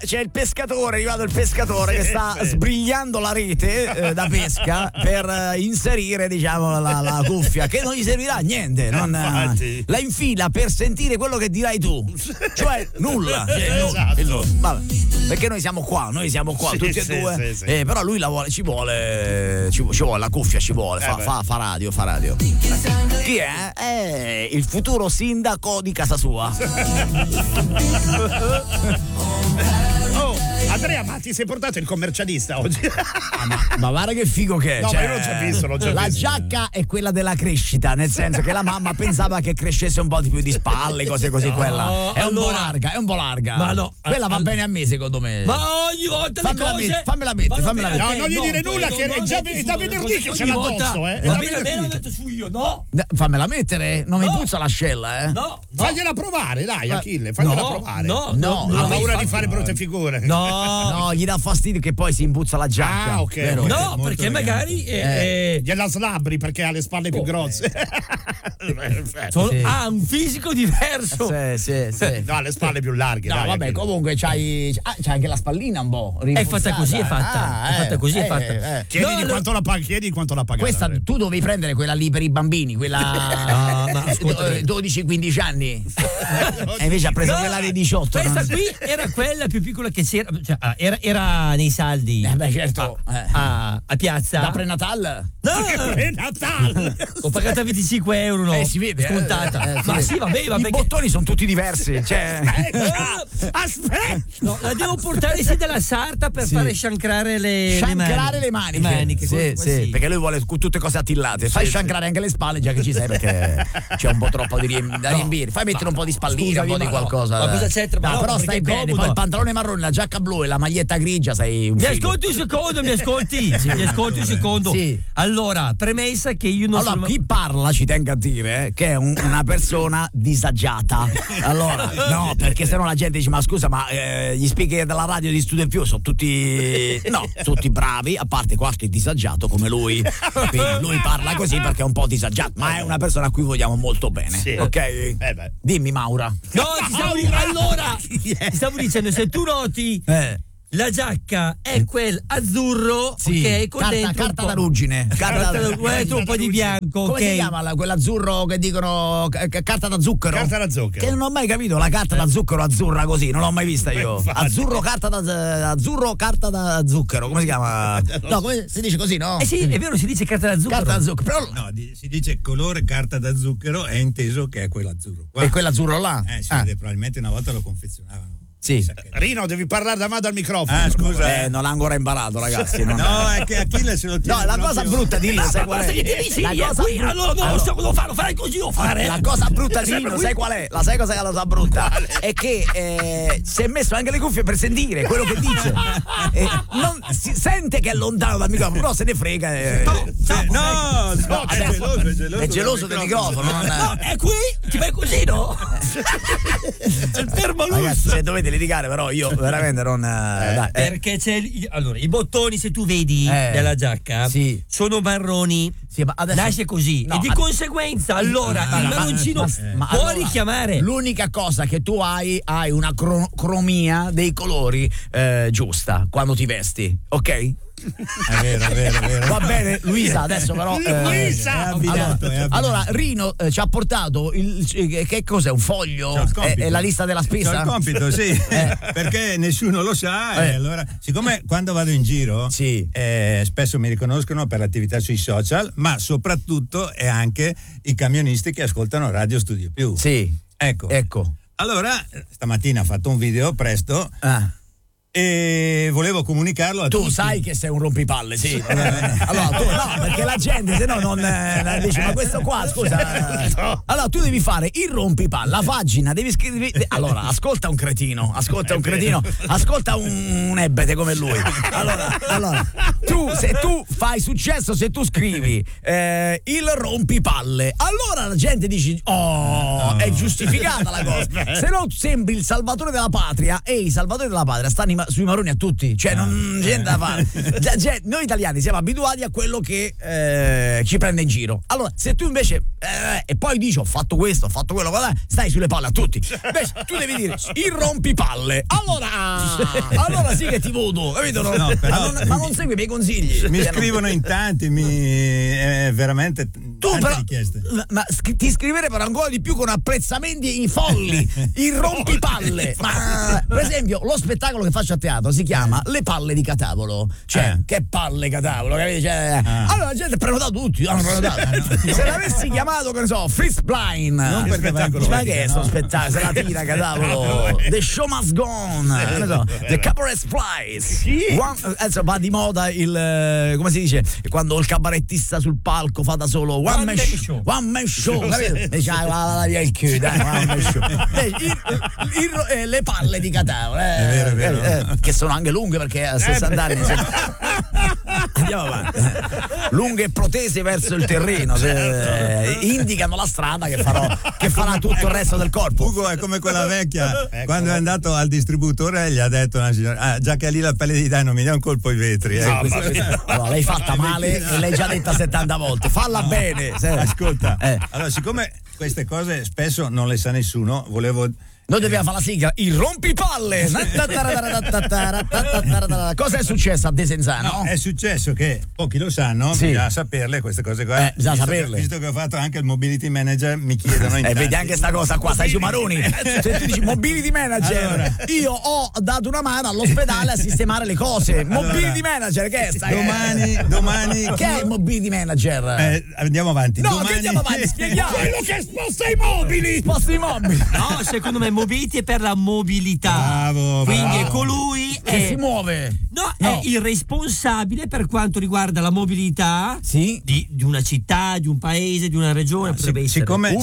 c'è il pescatore, è arrivato il pescatore che sta sbrigliando la rete da pesca per inserire, diciamo, la cuffia, che non gli servirà a niente, la infila per sentire quello che dirai tu, cioè nulla. Esatto. Vabbè, perché noi siamo qua tutti e due, però lui ci vuole la cuffia, ci vuole, fa radio. Chi è? Il futuro sindaco di casa sua. Andrea, ma ti sei portato il commercialista oggi? Ma guarda che figo che è. No, ma io l'ho già visto. La giacca è quella della crescita, nel senso che la mamma pensava che crescesse un po' di più di spalle, cose così. Quella è un po' larga. Ma no, quella va bene a me, secondo me. Ma ogni volta fammela mettere. No, non gli dire nulla, che è già da venerdì che ce l'ha addosso, Va bene, l'ho detto su io, no? Fammela mettere, non mi puzza l'ascella, No. Fagliela provare, dai, Achille, fagliela provare. No. Ha paura di fare brutte figure. No, gli dà fastidio che poi si impuzza la giacca. Ah, ok. No, perché magari gliela slabri perché ha le spalle più grosse. Ha un fisico diverso. Sì. No, le spalle più larghe. No, dai, vabbè, Achille. comunque c'hai anche la spallina un po'. È fatta così, è fatta così, è fatta. Chiedi quanto la pagata. Questa tu dovevi prendere quella lì per i bambini, quella 12-15 anni. E invece ha preso quella dei 18. Questa qui era quella più piccola che c'era, cioè, era nei saldi. Certo. A piazza. Da prenatal? No, prenatal. Ho pagata 25 euro, no? Si vede. Scontata. Ma sì, vabbè, I bottoni sono tutti diversi. Cioè. Aspetta. No, la devo portare dalla sarta per fare sciancrare le maniche. maniche. Sì, perché lui vuole tutte cose attillate. Fai sciancrare anche le spalle, già che ci sei, perché c'è un po' troppo da riempire. Fai mettere un po' di spallina, un po' di qualcosa. Ma cosa c'entra? No, però stai bene. Poi il pantalone marrone, la giacca blu e la maglietta grigia, sei un Mi figo. ascolti un secondo, mi ascolti un secondo. Sì. Allora, premessa che io non allora, sono... chi parla ci tenga a dire che è una persona disagiata. Allora, no, perché sennò la gente dice: ma scusa, ma gli speaker della radio di Studio Più sono tutti bravi, a parte qualche disagiato come lui. Quindi lui parla così perché è un po' disagiato, ma è una persona a cui vogliamo molto bene. Sì. Ok? Dimmi, Maura. No, ti stavo dicendo, se tu noti la giacca è quel azzurro, ok, con carta da ruggine, un po' di bianco. Come si chiama quell'azzurro che dicono carta da zucchero? Carta da zucchero. Che non ho mai capito la carta da zucchero azzurra così, non l'ho mai vista io. Azzurro carta da zucchero, come si chiama? No, come si dice così, no? Sì, è vero, si dice carta da zucchero. Carta da zucchero. Però... No, si dice colore carta da zucchero, è inteso che è quell'azzurro. E quell'azzurro là? Probabilmente una volta lo confezionavano. Sì. Rino, devi parlare davanti al microfono. Scusa. Non l'ha ancora imparato, ragazzi. No, è che Achille se lo tiene. No, la cosa brutta di Rino, sai qual è? Allora non so cosa farlo, fare così o fare. La cosa brutta di Rino, sai qual è? Sai cosa è la cosa brutta? È che si è messo anche le cuffie per sentire quello che dice. Si sente che è lontano dal microfono, però se ne frega. No, è geloso del microfono. No, è qui, ti fai così, no? Fermo lui. Ragazzi, se dovete litigare, però io veramente non. Perché c'è. Allora, i bottoni, se tu vedi della giacca, sono marroni. Sì, ma adesso, nasce così. No, e di conseguenza, allora il marroncino può allora, richiamare. L'unica cosa che tu hai una cromia dei colori giusta quando ti vesti, ok? È vero. Va bene, Luisa, adesso però Luisa! Allora Rino ci ha portato che cos'è, un foglio? È la lista della spesa? C'ho il compito, sì. Perché nessuno lo sa e allora, siccome quando vado in giro spesso mi riconoscono per l'attività sui social, ma soprattutto è anche i camionisti che ascoltano Radio Studio Più. Sì. Ecco. Allora, stamattina ho fatto un video presto e volevo comunicarlo a tutti. Tu sai che sei un rompipalle, sì. Allora, no, perché la gente se no non dice: ma questo qua, scusa. Allora tu devi fare il rompipalle, la pagina, devi scrivere. Allora, ascolta un cretino, ascolta un ebete come lui. Allora, se tu fai successo, se tu scrivi il rompipalle, allora la gente dice: è giustificata la cosa. Se no sembri il salvatore della patria, e i salvatori della patria stanno in sui maroni a tutti, cioè non c'è niente da fare. Noi italiani siamo abituati a quello che ci prende in giro. Allora, se tu invece e poi dici ho fatto questo, ho fatto quello, guarda, stai sulle palle a tutti. Invece tu devi dire il rompipalle. Allora sì che ti voto, capito? No, però, ma non segui i miei consigli. Mi scrivono in tanti, veramente tante richieste. Ma ti scriverebbero ancora di più con apprezzamenti folli. Il rompipalle. Ma per esempio lo spettacolo che faccio a teatro si chiama Le palle di Catavolo. Cioè, che palle Catavolo, capito? Cioè, allora la gente ha prenotato tutti, hanno prenotato. Se l'avessi chiamato, che ne so, Fritz Blind, non per spettacolo, ma che è sto spettacolo? Se la tira Catavolo. The show must go on. Non so, The Cabaret Flies. Adesso va di moda il come si dice? Quando il cabarettista sul palco fa da solo one man show, capito? Le palle di Catavolo, è vero. Che sono anche lunghe perché a 60 anni andiamo avanti. Lunghe e protese verso il terreno, indicano la strada che farà tutto il resto del corpo. Ugo è come quella vecchia, quando è andato al distributore gli ha detto una signora, già che ha lì la pelle di dai non mi dà un colpo ai vetri. Allora, l'hai fatta male e l'hai già detta 70 volte, falla bene. Ascolta, allora siccome queste cose spesso non le sa nessuno, noi dobbiamo fare la sigla, il rompipalle. Cosa è successo a Desenzano? No, è successo che pochi lo sanno, bisogna saperle queste cose qua. Bisogna saperle. Visto che ho fatto anche il mobility manager, mi chiedono in tanti. Vedi anche sta cosa qua, stai su Maroni. Se tu dici mobility manager, allora, io ho dato una mano all'ospedale a sistemare le cose. Mobility manager, che è sta? Domani. Che è il mobility manager? Andiamo avanti. No, domani... andiamo avanti, spieghiamo. Quello che sposta i mobili. Sposta i mobili. No, secondo me mobility è per la mobilità. Bravo. Quindi è colui che si muove. No, è il responsabile per quanto riguarda la mobilità di una città, di un paese, di una regione. Siccome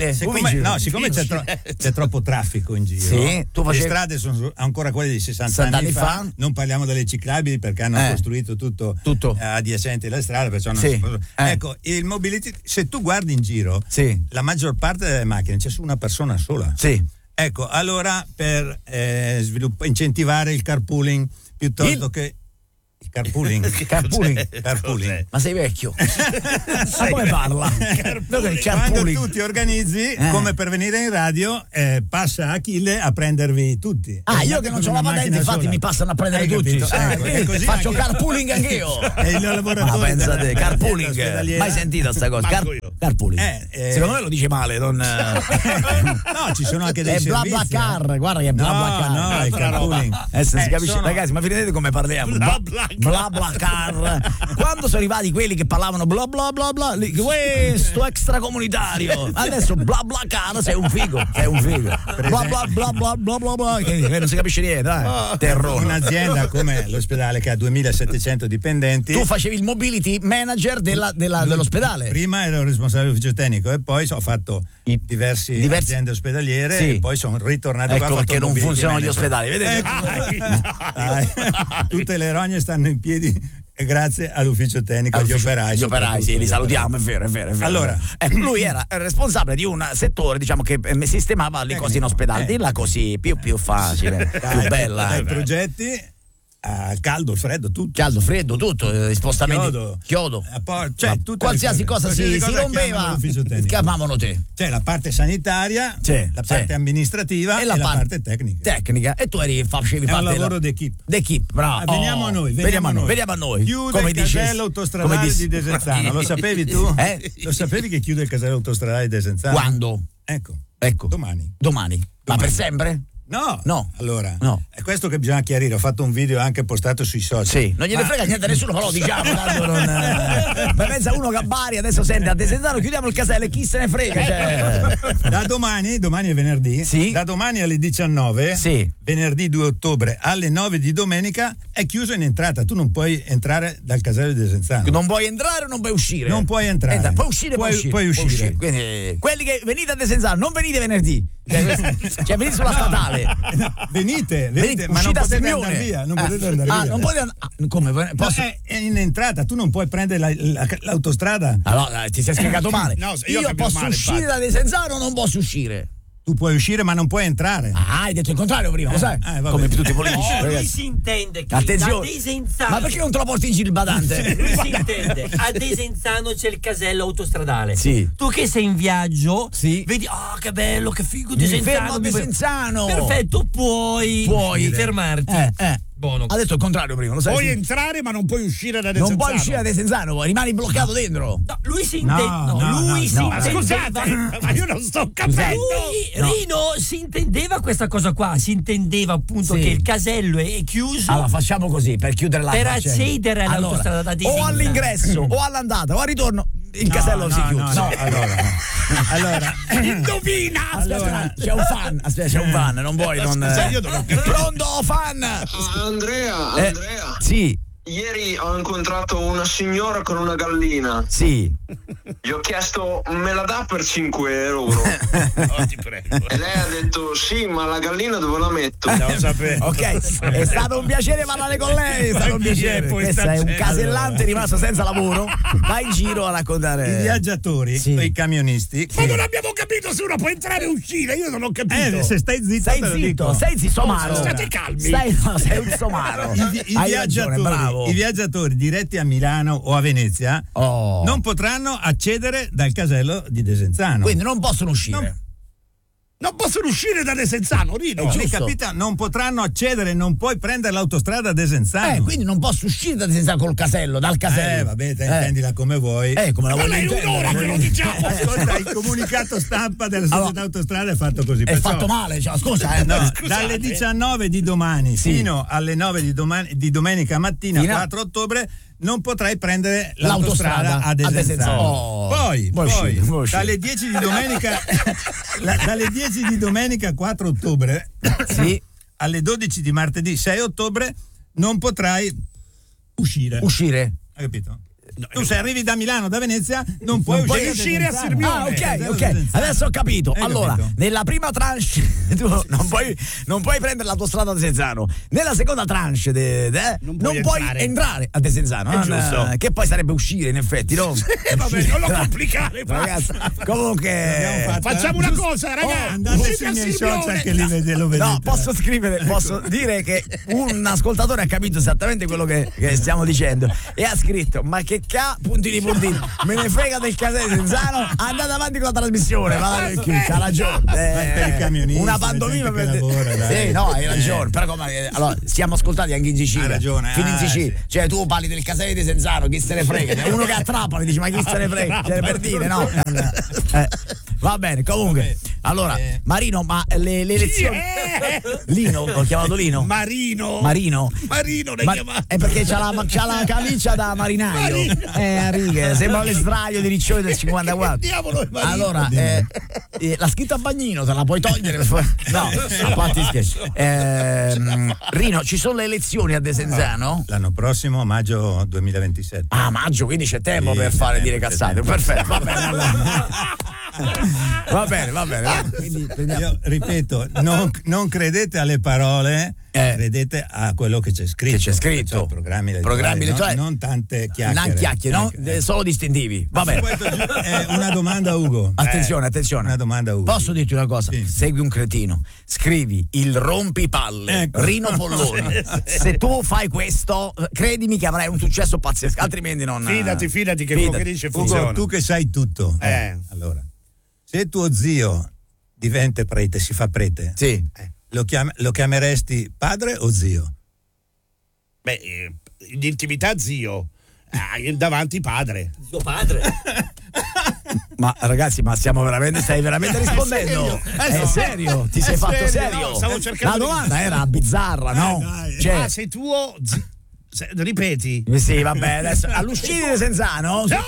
c'è troppo traffico in giro, le strade sono ancora quelle di 60 anni fa. Non parliamo delle ciclabili perché hanno costruito tutto adiacente alla strada, perciò non si può... Ecco, il mobility, se tu guardi in giro, la maggior parte delle macchine c'è su una persona sola. Ecco, allora per incentivare il carpooling piuttosto che il carpooling. Ma sei vecchio? Ma come parla? Quando tu ti organizzi come per venire in radio, passa Achille a prendervi tutti. Io che non c'ho la patente, infatti mi passano a prendere tutti. Così faccio carpooling anch'io. E il lavoratore. Ma pensate, carpooling. Mai sentito sta cosa? Carpooling. Secondo me lo dice male, non. No, ci sono anche dei servizi. È BlaBlaCar, guarda che è BlaBlaCar. No, è il carpooling. Si capisce, ragazzi, ma vedete come parliamo? BlaBlaCar. Quando sono arrivati quelli che parlavano bla bla bla bla, questo extracomunitario, adesso BlaBlaCar sei un figo. Bla bla bla bla bla bla bla, non si capisce niente, terrore. Un'azienda come l'ospedale che ha 2700 dipendenti. Tu facevi il mobility manager dell'ospedale. Prima ero responsabile dell'ufficio tecnico e poi ho fatto diverse aziende ospedaliere e poi sono ritornato qua. Ecco perché non funzionano gli ospedali, vedete? Tutte le rogne stanno in piedi grazie all'ufficio tecnico, agli operai. Gli operai, li salutiamo, è vero. Allora, lui era responsabile di un settore, diciamo, che sistemava le cose in ospedale. Dilla così, più facile, più bella. Dai progetti caldo, freddo, tutto, spostamenti, chiodo, cioè qualsiasi cosa si rompeva, chiamavano te. C'è la parte sanitaria, la parte amministrativa e la parte tecnica. E tu facevi parte del lavoro d'equipe, bravo. Veniamo a noi. Chiude il casello autostradale di Desenzano. Lo sapevi tu? Lo sapevi che chiude il casello autostradale di Desenzano? Quando? Ecco. Domani. Ma per sempre? No. Allora, è questo che bisogna chiarire. Ho fatto un video anche postato sui social. Non gliene frega niente a nessuno, però lo diciamo. Ma pensa uno che a Bari adesso sente a Desenzano, chiudiamo il casello e chi se ne frega. Da domani è venerdì. Da domani alle 19, venerdì 2 ottobre alle 9 di domenica, è chiuso in entrata. Tu non puoi entrare dal casello di Desenzano. Non puoi entrare o non puoi uscire? Non puoi entrare. Puoi uscire. Quindi, quelli che venite a Desenzano, non venite venerdì. Cioè venite sulla statale. Venite, ma non potete andare via. Non potete andare via. Non potete come? È in entrata, tu non puoi prendere l'autostrada. Allora, ti sei spiegato male. Io posso uscire da Desenzano o non posso uscire? tu puoi uscire ma non puoi entrare. Hai detto il contrario prima, lo sai? Come tutti i politici. Lui si intende che attenzione. a Desenzano. Ma perché non te lo porti in giro il badante? Lui si intende. A Desenzano c'è il casello autostradale. Sì. Tu che sei in viaggio, sì, vedi, che bello, che figo mi Desenzano. fermo a Desenzano. Perfetto, puoi fermarti. Buono. Ha detto il contrario prima, lo sai? Puoi entrare ma non puoi uscire da Desenzano. Non puoi uscire da Desenzano, rimani bloccato dentro. No, lui si intende. Ma scusate, ma io non sto capendo. Rino si intendeva questa cosa qua, si intendeva appunto che il casello è chiuso. Allora facciamo così per chiudere la per accedere all'autostrada da Desenzano. O all'ingresso o all'andata o al ritorno il casello si chiude. No. Allora. Indovina! Aspetta, c'è un fan. C'è un fan, non vuoi non. Io non ho capito. Pronto, fan! Andrea. Sì. Ieri ho incontrato una signora con una gallina. Sì. Gli ho chiesto, me la dà per 5 euro? Ti prego. E lei ha detto, sì, ma la gallina dove la metto? Non sapevo. Ok, è stato un piacere parlare con lei. È stato un piacere. Questo è un casellante rimasto senza lavoro. Va in giro a raccontare. I viaggiatori, i camionisti. Ma non abbiamo capito se uno può entrare e uscire. Io non ho capito. Se stai zitto, sei somaro. State calmi. Sei un somaro. I viaggiatori diretti a Milano o a Venezia non potranno accedere dal casello di Desenzano. Quindi non possono uscire. Non possono uscire da Desenzano, Rino. Capito? Non potranno accedere, non puoi prendere l'autostrada a Desenzano. Quindi non posso uscire da Desenzano col casello, dal casello. Vabbè, te intendila come vuoi. Come la voglio intendere. È un'ora che lo diciamo. Ascolta, il comunicato stampa della società autostrada è fatto così. È fatto male, scusa. Dalle 19 di domani fino alle 9 di domenica mattina, 4 ottobre, non potrai prendere l'autostrada a Desenzano. Poi dalle 10 di domenica dalle 10 di domenica 4 ottobre alle 12 di martedì 6 ottobre non potrai uscire. Hai capito? Tu se arrivi da Milano, da Venezia, non puoi uscire a Sirmione. Ok. Adesso ho capito. Allora, nella prima tranche tu non puoi prendere l'autostrada a Desenzano. Nella seconda tranche non puoi entrare a Desenzano. Che poi sarebbe uscire, in effetti, no? Vabbè, non lo complicare, ragazzi. Comunque facciamo una cosa, ragazzi. Andate sui miei social che lo vedete. No, posso dire che un ascoltatore ha capito esattamente quello che stiamo dicendo e ha scritto: ma che puntini me ne frega del casello di Desenzano, andate avanti con la trasmissione, c'ha ragione, per i camionisti, una pantomima hai ragione, però allora siamo ascoltati anche in Sicilia, hai ragione, fino in Sicilia, cioè tu parli del casello di Desenzano, chi se ne frega, uno che a Trapani dice ma chi se ne frega, cioè, per dire no. Va bene, comunque allora Marino, ma le elezioni Lino, l'ho chiamato Lino? Marino l'hai chiamato? È perché c'ha la camicia da marinaio. A righe, sembra l'estraio di Riccioli del 54. Allora, la scritta a bagnino, te la puoi togliere? No, a parte scherzi. Rino, ci sono le elezioni a Desenzano? L'anno prossimo, maggio 2027. Maggio, quindi c'è tempo per fare dire cazzate. Perfetto, va bene. Va bene. Quindi io ripeto, non credete alle parole, credete a quello che c'è scritto. Programmi elettorali, non tante chiacchiere. No? Solo distintivi. Va bene. Una domanda a Ugo. Attenzione. Una domanda a Ugo. Posso dirti una cosa? Sì. Segui un cretino. Scrivi il rompipalle Rino Polloni. Se tu fai questo, credimi che avrai un successo pazzesco, altrimenti non. Fidati che quello che dice funziona. Ugo, tu che sai tutto. Allora, se tuo zio diventa prete, si fa prete. Sì. Lo chiameresti padre o zio? Beh, in intimità davanti padre. Suo padre. Ma ragazzi, stai veramente rispondendo? È serio? Ti sei fatto serio? No, stavo cercando la domanda era bizzarra, no? Cioè, sei tuo ripeti? Sì, vabbè, adesso all'uscire di Desenzano? No!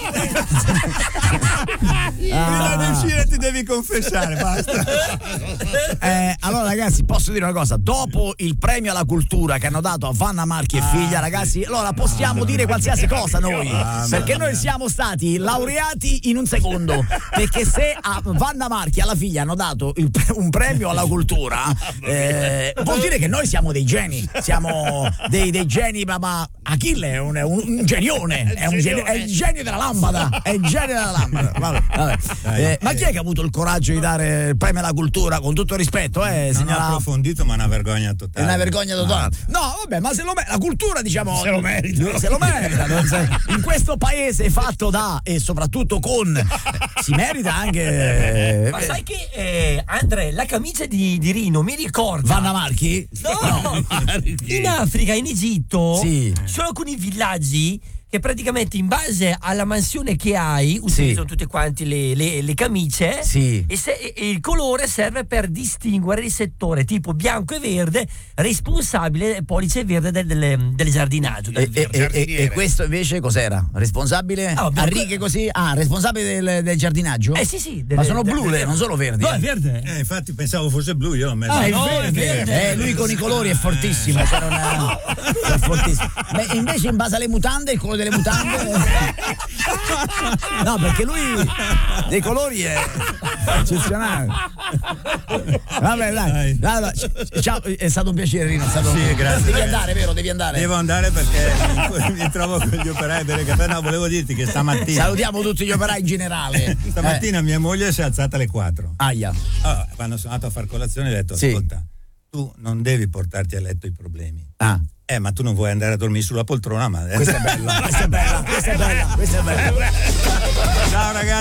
Prima di uscire ti devi confessare, basta. Allora ragazzi, posso dire una cosa: dopo il premio alla cultura che hanno dato a Vanna Marchi e figlia, ragazzi, allora possiamo dire qualsiasi cosa noi, perché noi siamo stati laureati in un secondo, perché se a Vanna Marchi e alla figlia hanno dato un premio alla cultura, vuol dire che noi siamo dei geni, siamo dei geni, ma Achille è un genione, è il genio della lampada, è il genio della lampada. Vabbè. Ma chi è che ha avuto il coraggio di dare il premio alla cultura, con tutto il rispetto, Non ho approfondito, ma è una vergogna totale. È una vergogna totale. No, vabbè, ma la cultura, diciamo, se lo merita. In questo paese fatto da e soprattutto con si merita anche. Ma sai che Andre, la camicia di Rino mi ricorda Vanna Marchi? No, in Africa, in Egitto, ci sono alcuni villaggi che praticamente in base alla mansione che hai utilizzano tutte quanti le camicie e il colore serve per distinguere il settore tipo bianco e verde, responsabile pollice verde del giardinaggio. E questo invece cos'era? Responsabile a righe così? Responsabile del giardinaggio? Sì. Ma sono blu, non solo verdi. No, è verde. Infatti pensavo fosse blu, io l'ho messo. È verde. Lui con i colori è fortissimo. È fortissimo. Beh, invece in base alle mutande, il colore delle mutande no, perché lui dei colori è eccezionale. Vabbè, dai. Ciao, è stato un piacere, Rino. Grazie. Devi andare, vero? Devi andare. Devo andare perché mi trovo con gli operai a bere caffè. No, volevo dirti che stamattina salutiamo tutti gli operai in generale. Stamattina mia moglie si è alzata alle 4. Aia. Allora, quando sono andato a far colazione ho detto ascolta, tu non devi portarti a letto i problemi. Ma tu non vuoi andare a dormire sulla poltrona, ma questa è bella. Ciao ragazzi.